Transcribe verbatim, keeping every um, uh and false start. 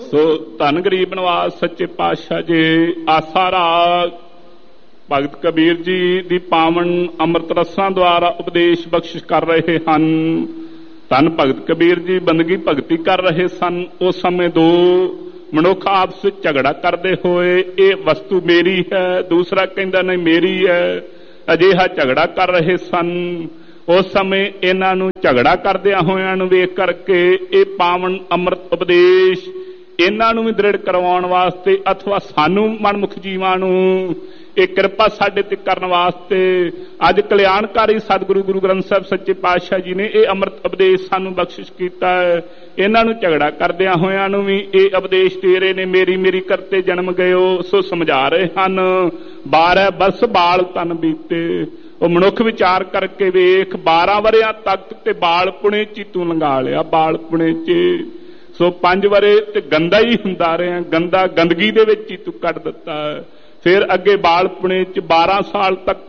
ਸੋ ਧੰਨ ਗਰੀਬ ਨਿਵਾਸ ਸੱਚੇ ਪਾਤਸ਼ਾਹ ਜੀ ਆਸਾ ਰਾਗ ਭਗਤ ਕਬੀਰ ਜੀ ਦੀ ਪਾਵਨ ਅੰਮ੍ਰਿਤ ਰਸਾਂ ਦੁਆਰਾ ਉਪਦੇਸ਼ ਬਖਸ਼ਿਸ਼ ਕਰ ਰਹੇ ਹਨ। ਧੰਨ ਭਗਤ ਕਬੀਰ ਜੀ ਬੰਦਗੀ ਭਗਤੀ ਕਰ ਰਹੇ ਸਨ। ਉਸ ਸਮੇਂ ਦੋ ਮਨੁੱਖ ਆਪਸ ਵਿੱਚ ਝਗੜਾ ਕਰਦੇ ਹੋਏ ਇਹ ਵਸਤੂ ਮੇਰੀ ਹੈ, ਦੂਸਰਾ ਕਹਿੰਦਾ ਨਹੀਂ ਮੇਰੀ ਹੈ, ਅਜਿਹਾ ਝਗੜਾ ਕਰ ਰਹੇ ਸਨ। ਉਸ ਸਮੇਂ ਇਹਨਾਂ ਨੂੰ ਝਗੜਾ ਕਰਦਿਆਂ ਹੋਇਆਂ ਨੂੰ ਵੇਖ ਕਰਕੇ ਇਹ ਪਾਵਨ ਅੰਮ੍ਰਿਤ ਉਪਦੇਸ਼ ਇਹਨਾਂ ਨੂੰ ਵੀ ਦ੍ਰਿੜ ਕਰਵਾਉਣ ਵਾਸਤੇ ਅਥਵਾ ਸਾਨੂੰ ਮਨਮੁਖ ਜੀਵਾਂ ਨੂੰ ਇਹ ਕਿਰਪਾ ਸਾਡੇ ਤੇ ਕਰਨ ਵਾਸਤੇ ਅੱਜ ਕਲਿਆਣਕਾਰੀ ਸਤਿਗੁਰੂ ਗੁਰੂ ਗ੍ਰੰਥ ਸਾਹਿਬ ਸੱਚੇ ਪਾਤਸ਼ਾਹ ਜੀ ਨੇ ਇਹ ਅੰਮ੍ਰਿਤ ਉਪਦੇਸ਼ ਸਾਨੂੰ ਬਖਸ਼ਿਸ਼ ਕੀਤਾ ਹੈ। ਇਹਨਾਂ ਨੂੰ ਝਗੜਾ ਕਰਦਿਆਂ ਹੋਇਆਂ ਨੂੰ ਵੀ ਇਹ ਉਪਦੇਸ਼ ਦੇ ਰਹੇ ਨੇ। ਮੇਰੀ ਮੇਰੀ ਕਰਤੇ ਜਨਮ ਗਇਓ ਸੋ ਸਮਝਾ ਰਹੇ ਹਨ। ਬਾਰਹ ਬਰਸ ਬਾਲ ਤਨ ਬੀਤੇ। ਉਹ ਮਨੁੱਖ ਵਿਚਾਰ ਕਰਕੇ ਵੇਖ ਬਾਰਾਂ ਵਰਿਆਂ ਤੱਕ ਤੇ ਬਾਲਪੁਣੇ ਚ ਹੀ ਤੂੰ ਲੰਘਾ ਲਿਆ। ਬਾਲਪੁਣੇ ਚ ਸੋ ਪੰਜ ਵਰੇ ਤੇ ਗੰਦਾ ਹੀ ਹੁੰਦਾ ਰਿਹਾ, ਗੰਦਾ ਗੰਦਗੀ ਦੇ ਵਿੱਚ ਹੀ ਤੂੰ ਕੱਢ ਦਿੱਤਾ। ਫਿਰ ਅੱਗੇ ਬਾਲਪੁਣੇ ਚ ਬਾਰਾਂ ਸਾਲ ਤੱਕ